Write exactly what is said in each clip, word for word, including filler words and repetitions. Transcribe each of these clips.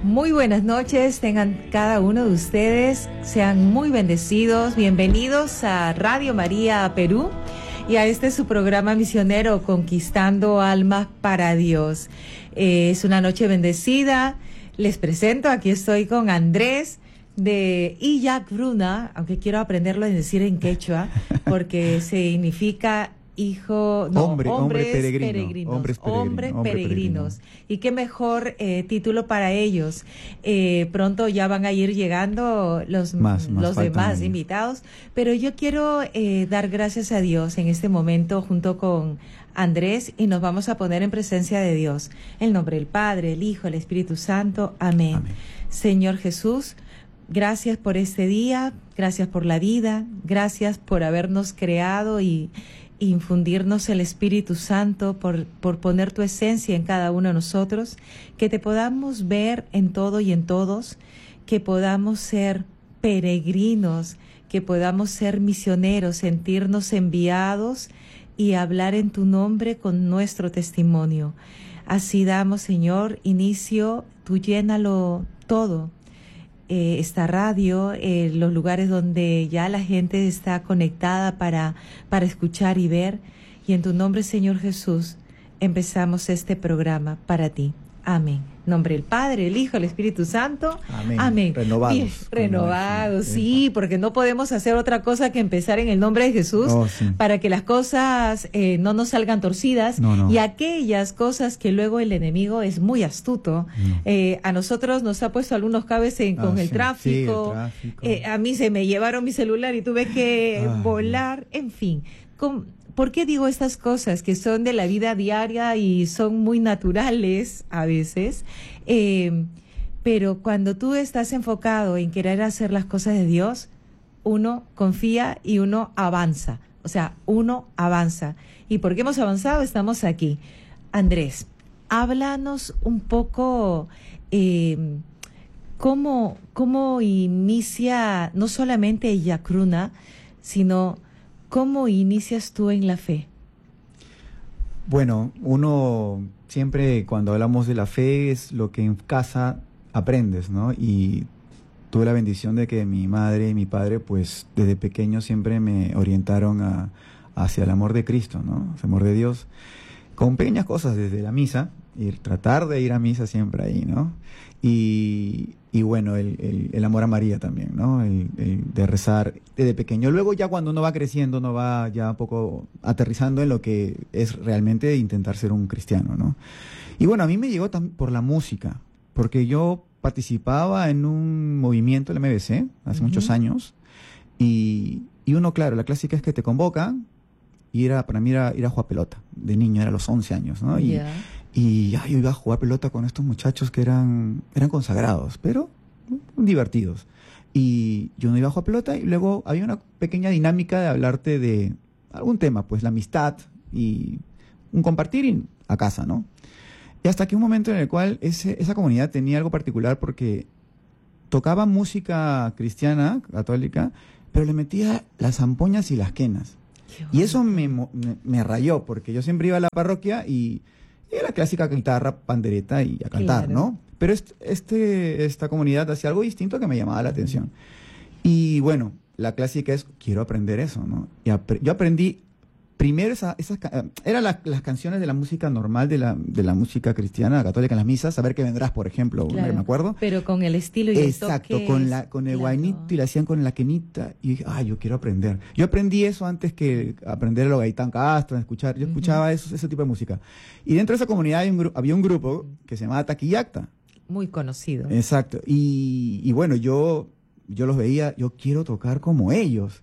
Muy buenas noches, tengan cada uno de ustedes, sean muy bendecidos, bienvenidos a Radio María Perú y a este su programa misionero Conquistando Almas para Dios. Eh, es una noche bendecida, les presento, aquí estoy con Andrés de Illac-Bruna, aunque quiero aprenderlo a decir en quechua, porque significa hijo, no, hombre, hombres hombre peregrino, peregrinos, hombres peregrino, hombres hombre peregrinos. peregrino. Y qué mejor eh, título para ellos. Eh, pronto ya van a ir llegando los, más, más los demás ellos. invitados, pero yo quiero eh, dar gracias a Dios en este momento junto con Andrés y nos vamos a poner en presencia de Dios. En el nombre del Padre, el Hijo, el Espíritu Santo. Amén. Amén. Señor Jesús, gracias por este día, gracias por la vida, gracias por habernos creado y infundirnos el Espíritu Santo, por, por poner tu esencia en cada uno de nosotros, que te podamos ver en todo y en todos, que podamos ser peregrinos, que podamos ser misioneros, sentirnos enviados y hablar en tu nombre con nuestro testimonio. Así damos, Señor, inicio, tú llénalo todo. Eh, esta radio, eh, los lugares donde ya la gente está conectada para, para escuchar y ver. Y en tu nombre, Señor Jesús, empezamos este programa para ti. Amén. En nombre del Padre, el Hijo, el Espíritu Santo. Amén. Amén. Renovados. Bien, renovados, sí, porque no podemos hacer otra cosa que empezar en el nombre de Jesús oh, sí. para que las cosas eh, no nos salgan torcidas no, no. y aquellas cosas que luego el enemigo es muy astuto. No. Eh, a nosotros nos ha puesto algunos cabezas en, con ah, el sí, tráfico. Sí, el tráfico. Eh, a mí se me llevaron mi celular y tuve que ah, volar, no. en fin. Con, ¿Por qué digo estas cosas que son de la vida diaria y son muy naturales a veces? Eh, pero cuando tú estás enfocado en querer hacer las cosas de Dios, uno confía y uno avanza. O sea, uno avanza. ¿Y por qué hemos avanzado? Estamos aquí. Andrés, háblanos un poco eh, cómo, cómo inicia no solamente Illac-Bruna, sino ¿cómo inicias tú en la fe? Bueno, uno siempre cuando hablamos de la fe es lo que en casa aprendes, ¿no? Y tuve la bendición de que mi madre y mi padre, pues desde pequeño siempre me orientaron a, hacia el amor de Cristo, ¿no? Hacia el amor de Dios, con pequeñas cosas desde la misa, y tratar de ir a misa siempre ahí, ¿no? Y, y bueno, el, el, el amor a María también, ¿no? El, el de rezar desde pequeño. Luego ya cuando uno va creciendo, uno va ya un poco aterrizando en lo que es realmente intentar ser un cristiano, ¿no? Y bueno, a mí me llegó tam- por la música, porque yo participaba en un movimiento, el M B C, hace uh-huh. muchos años, y, y uno, claro, la clásica es que te convocan, y era, para mí era ir a jugar pelota, de niño, era a los once años, ¿no? Y, yeah. Y ya, yo iba a jugar pelota con estos muchachos que eran, eran consagrados, pero divertidos. Y yo no iba a jugar pelota y luego había una pequeña dinámica de hablarte de algún tema, pues la amistad y un compartir y a casa, ¿no? Y hasta que un momento en el cual ese, esa comunidad tenía algo particular porque tocaba música cristiana, católica, pero le metía las zampoñas y las quenas. Y eso me, me, me rayó porque yo siempre iba a la parroquia y... Y la clásica guitarra, pandereta y a cantar, claro. ¿no? Pero este, este, esta comunidad hacía algo distinto que me llamaba la atención. Y bueno, la clásica es, quiero aprender eso, ¿no? Y ap- yo aprendí, primero, esa, esas, eran la, las canciones de la música normal, de la, de la música cristiana, católica en las misas, Saber que vendrás, por ejemplo, claro, me acuerdo. Pero con el estilo y Exacto, el toque. con, la, con el claro. guainito y le hacían con la quenita. Y dije, ay, yo quiero aprender. Yo aprendí eso antes que aprender lo Gaitán Castro, escuchar, yo escuchaba uh-huh. eso, ese tipo de música. Y dentro de esa comunidad hay un gru- había un grupo que se llamaba Taquillacta. Muy conocido. Exacto. Y, y bueno, yo, yo los veía, yo quiero tocar como ellos.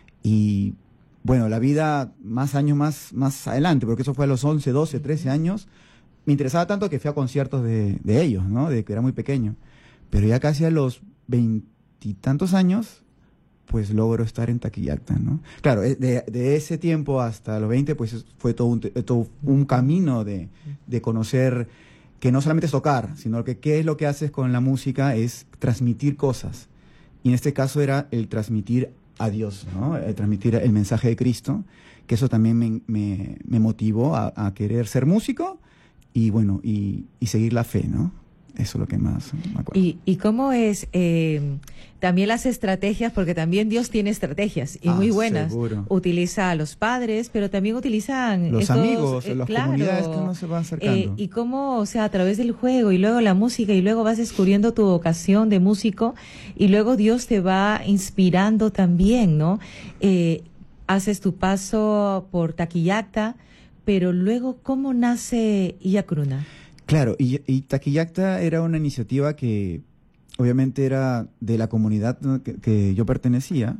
Y bueno, la vida más años más, más adelante, porque eso fue a los once, doce, trece años, me interesaba tanto que fui a conciertos de, de ellos, ¿no? De que era muy pequeño. Pero ya casi a los veintitantos años, pues logro estar en Taquillacta, ¿no? Claro, de, de ese tiempo hasta los veinte, pues fue todo un, todo un camino de, de conocer que no solamente es tocar, sino que qué es lo que haces con la música es transmitir cosas. Y en este caso era el transmitir a Dios, ¿no? El transmitir el mensaje de Cristo, que eso también me, me, me motivó a, a querer ser músico y bueno, y, y seguir la fe, ¿no? Eso es lo que más me acuerdo. ¿Y, y cómo es eh, también las estrategias? Porque también Dios tiene estrategias y Ah, muy buenas. seguro. Utiliza a los padres, pero también utilizan Los estos, amigos, eh, las claro, comunidades que uno se va acercando. Eh, y cómo, o sea, a través del juego y luego la música y luego vas descubriendo tu vocación de músico y luego Dios te va inspirando también, ¿no? Eh, haces tu paso por Taquillacta, pero luego, ¿cómo nace Illacruna? Claro, y, y Taquillacta era una iniciativa que obviamente era de la comunidad, ¿no?, que, que yo pertenecía,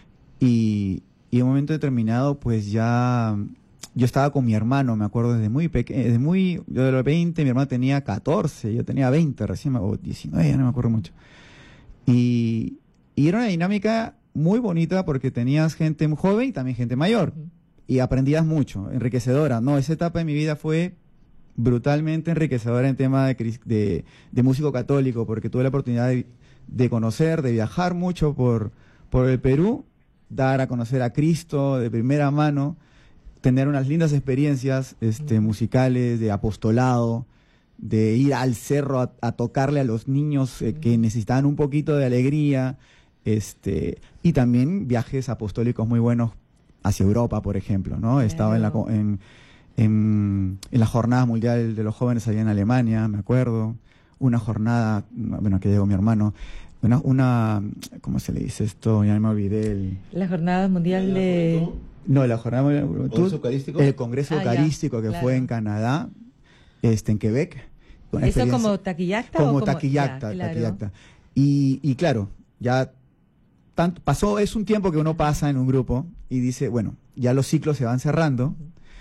y, y en un momento determinado pues ya yo estaba con mi hermano, me acuerdo desde muy pequeño, desde muy, yo de los veinte, mi hermano tenía catorce, yo tenía veinte recién, o diecinueve, ya no me acuerdo mucho. Y, y era una dinámica muy bonita porque tenías gente muy joven y también gente mayor, uh-huh. y aprendías mucho, enriquecedora. No, esa etapa de mi vida fue brutalmente enriquecedora en tema de, de, de músico católico, porque tuve la oportunidad de, de conocer, de viajar mucho por, por el Perú, dar a conocer a Cristo de primera mano, tener unas lindas experiencias este, musicales, de apostolado, de ir al cerro a, a tocarle a los niños eh, que necesitaban un poquito de alegría, este, y también viajes apostólicos muy buenos hacia Europa, por ejemplo, ¿no? He estado en la... En, En, en la jornada mundial de los jóvenes allá en Alemania, me acuerdo, una jornada, bueno, que llegó mi hermano, una, una ¿cómo se le dice esto? Ya me olvidé. El... La jornada mundial de... No, la jornada mundial... ¿Congreso Eucarístico? El Congreso ah, Eucarístico ya, que claro. fue en Canadá, este, en Quebec. ¿Eso como Taquillacta? Como, o como Taquillacta, ya, claro. Taquillacta. Y, y claro, ya tanto, pasó, es un tiempo que uno pasa en un grupo y dice, bueno, ya los ciclos se van cerrando.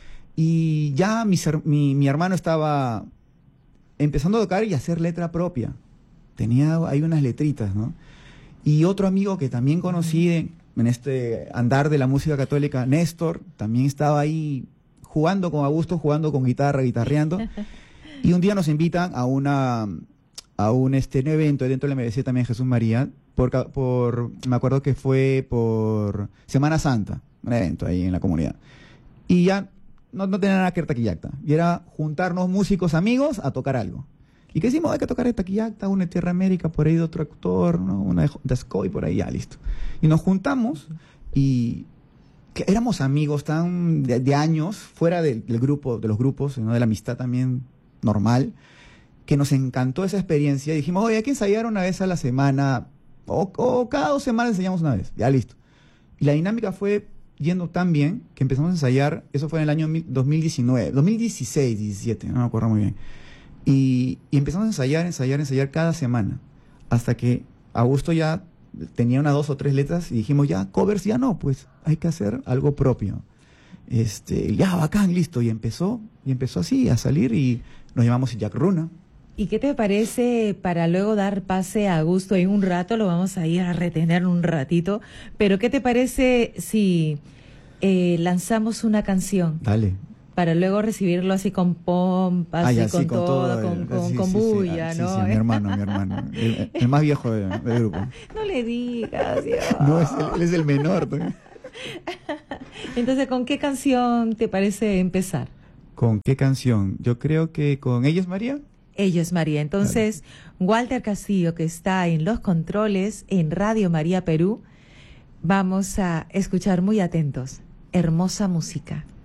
Y ya mi, mi, mi hermano estaba empezando a tocar y a hacer letra propia. Tenía ahí unas letritas, ¿no? Y otro amigo que también conocí en, en este andar de la música católica, Néstor, también estaba ahí jugando con Augusto, jugando con guitarra, guitarreando. Y un día nos invitan a una a un este un evento dentro de la M B C también, Jesús María, por, por me acuerdo que fue por Semana Santa, un evento ahí en la comunidad. Y ya No, no tenía nada que ver Taquillacta. Y era juntarnos músicos amigos a tocar algo. ¿Y qué hicimos? Hay que tocar de Taquillacta, una de Tierra América, por ahí de otro actor, ¿no? Una de, de Ascoy, por ahí, ya, listo. Y nos juntamos y que éramos amigos tan de, de años, fuera del, del grupo, de los grupos, ¿no? De la amistad también normal, que nos encantó esa experiencia. Y dijimos, oye, hay que ensayar una vez a la semana, o, o cada dos semanas ensayamos una vez. Ya, listo. Y la dinámica fue yendo tan bien que empezamos a ensayar, eso fue en el año dos mil diecinueve, dos mil dieciséis, diecisiete, no me acuerdo muy bien. Y, y empezamos a ensayar, ensayar, ensayar cada semana, hasta que Augusto ya tenía unas dos o tres letras y dijimos, ya, covers ya no, pues hay que hacer algo propio. Este, ya, bacán, listo. Y empezó, y empezó así a salir y nos llamamos Illacruna. ¿Y qué te parece para luego dar pase a Augusto en un rato? Lo vamos a ir a retener un ratito. Pero ¿qué te parece si eh, lanzamos una canción? Dale. Para luego recibirlo así con pompa, ah, así ya, con, sí, con todo, todo con, el, con, sí, con sí, bulla, sí, ¿no? Sí, sí, mi hermano, mi hermano. El, el más viejo del, del grupo. No le digas, Dios. No, es el, él es el menor. ¿No? Entonces, ¿con qué canción te parece empezar? ¿Con qué canción? Yo creo que con Ella es María. Ella es María. Entonces, claro. Walter Castillo, que está en los controles en Radio María Perú, vamos a escuchar muy atentos. Hermosa música.